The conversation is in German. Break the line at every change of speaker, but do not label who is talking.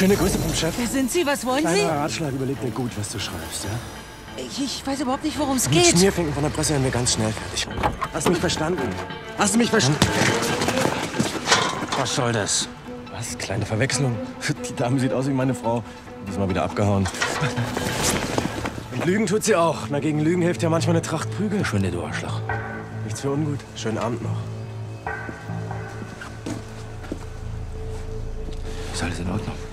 Schöne Grüße vom Chef.
Wer sind Sie? Was wollen Sie?
Kleiner Ratschlag, überleg dir gut, was du schreibst, ja?
Ich weiß überhaupt nicht, worum es
Mit
geht.
Schmierfinken von der Presse werden wir ganz schnell fertig. Hast du mich verstanden? Hast du mich verstanden?
Was soll das?
Was? Kleine Verwechslung. Die Dame sieht aus wie meine Frau. Diesmal wieder abgehauen. Und Lügen tut sie auch. Na, gegen Lügen hilft ja manchmal eine Tracht Prügel.
Verschwinde, du Arschloch.
Nichts für ungut. Schönen Abend noch.
Ist alles in Ordnung?